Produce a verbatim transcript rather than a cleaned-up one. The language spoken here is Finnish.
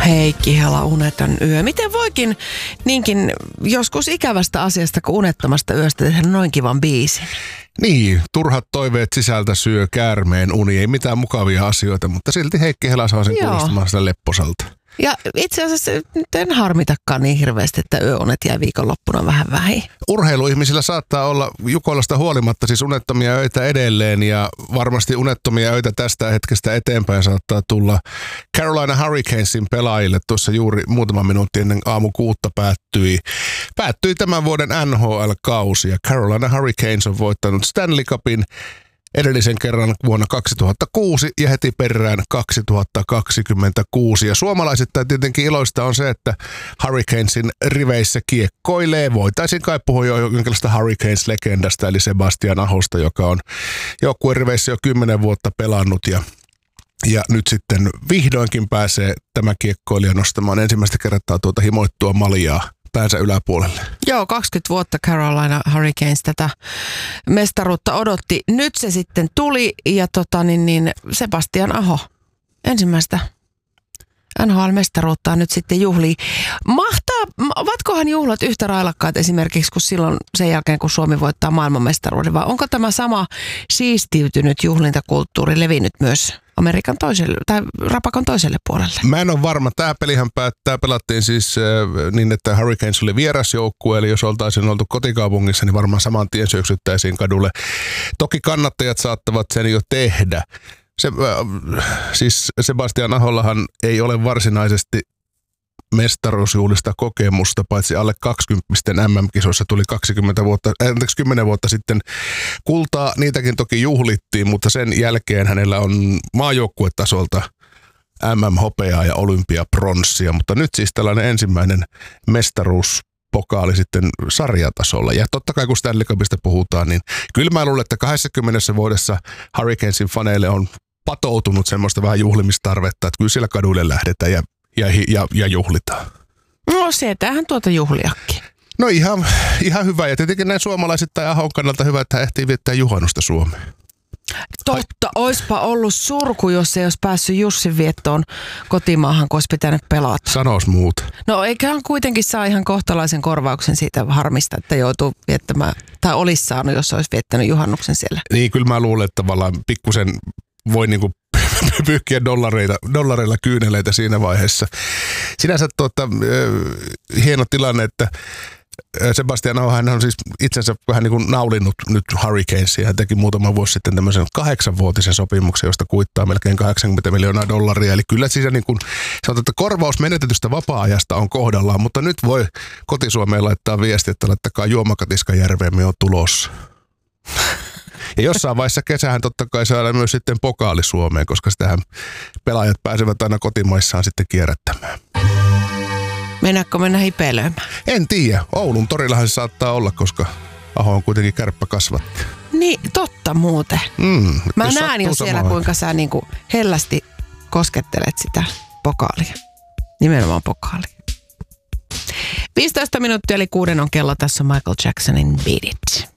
Heikki Hela, uneton yö. Miten voikin niinkin joskus ikävästä asiasta kuin unettomasta yöstä tehdä noin kivan biisin? Niin, turhat toiveet sisältä syö käärmeen uni. Ei mitään mukavia asioita, mutta silti Heikki Hela saa sen kuulostamaan sitä lepposalta. Ja itse asiassa nyt en harmitakaan niin hirveästi, että yöunet jää viikonloppuna vähän vähin. Urheiluihmisillä saattaa olla Jukolasta huolimatta siis unettomia öitä edelleen ja varmasti unettomia öitä tästä hetkestä eteenpäin saattaa tulla Carolina Hurricanesin pelaajille. Tuossa juuri muutama minuutti ennen aamu kuutta päättyi, päättyi tämän vuoden N H L-kausi ja Carolina Hurricanes on voittanut Stanley Cupin edellisen kerran vuonna kaksituhattakuusi ja heti perään kaksituhattakaksikymmentäkuusi. Ja suomalaisittain tietenkin iloista on se, että Hurricanesin riveissä kiekkoilee. Voitaisiin kai puhua jo jonkinlaista Hurricanes-legendasta, eli Sebastian Ahosta, joka on joukkueen riveissä jo kymmenen vuotta pelannut ja Ja nyt sitten vihdoinkin pääsee tämä kiekkoilija nostamaan ensimmäistä kertaa tuota himoittua maljaa päänsä yläpuolelle. Joo, kaksikymmentä vuotta Carolina Hurricanes tätä mestaruutta odotti. Nyt se sitten tuli ja tota, niin, niin Sebastian Aho ensimmäistä N H L-mestaruuttaa nyt sitten juhlii. Mahtaa, ovatkohan juhlat yhtä railakkaat esimerkiksi kuin silloin sen jälkeen, kun Suomi voittaa maailmanmestaruuden, vai onko tämä sama siistiytynyt juhlintakulttuuri levinnyt myös Amerikan toiselle, tai rapakon toiselle puolelle? Mä en ole varma. Tämä pelihän päättää, pelattiin siis äh, niin, että Hurricanes oli vierasjoukkue, eli jos oltaisiin oltu kotikaupungissa, niin varmaan saman tien syöksyttäisiin kadulle. Toki kannattajat saattavat sen jo tehdä. Se, äh, siis Sebastian Ahollahan ei ole varsinaisesti mestaruusjuhlista kokemusta, paitsi alle kaksikymppisten M M-kisoissa tuli kaksikymmentä vuotta, äh, kymmenen vuotta sitten kultaa. Niitäkin toki juhlittiin, mutta sen jälkeen hänellä on maajoukkuetasolta M M-hopeaa ja olympiapronssia, mutta nyt siis tällainen ensimmäinen mestaruuspokaali sitten sarjatasolla. Ja totta kai kun Stanley Cupista puhutaan, niin kyllä mä luulen, että kaksikymmentä vuodessa Hurricanesin faneille on patoutunut semmoista vähän juhlimistarvetta, että kyllä siellä kaduille lähdetään ja, ja, ja, ja juhlitaan. No sieltähän tuota juhliakin. No ihan, ihan hyvä ja tietenkin näin suomalaiset tai Ahon kannalta hyvä, että hän ehtii viettää juhannusta Suomeen. Totta, oispa ollut surku, jos ei olisi päässyt Jussin viettoon kotimaahan, kun olisi pitänyt pelata. Sanois muuta. No eiköhän kuitenkin saa ihan kohtalaisen korvauksen siitä harmista, että joutuu viettämään, tai olisi saanut, jos olisi viettänyt juhannuksen siellä. Niin, kyllä mä luulen, että tavallaan pikkusen voi niinku pyyhkiä dollareita, dollareilla kyyneleitä siinä vaiheessa. Sinänsä tuota, hieno tilanne, että Sebastian Aho, hän on siis itsensä vähän niin kuin naulinut nyt Hurricanesia. Hän teki muutama vuosi sitten tämmöisen kahdeksanvuotisen sopimuksen, josta kuittaa melkein kahdeksankymmentä miljoonaa dollaria. Eli kyllä siis niin kuin sanotaan, että korvaus menetetystä vapaa-ajasta on kohdallaan, mutta nyt voi kotisuomeen laittaa viesti, että laittakaa juomakatiska järveen, me on tulossa. Ja jossain vaiheessa kesähän totta kai saadaan myös sitten pokaali Suomeen, koska sitähän pelaajat pääsevät aina kotimaissaan sitten kierrättämään. Mennäänkö mennä hipeilöimään? En tiedä. Oulun torillahan se saattaa olla, koska Aho on kuitenkin kärppä kasvatti. Niin, totta muuten. Mm, Mä näen jo siellä, samaan, kuinka sä niinku hellästi koskettelet sitä pokaalia. Nimenomaan pokaalia. viisitoista minuuttia eli kuuden on kello. Tässä on Michael Jacksonin Beat It.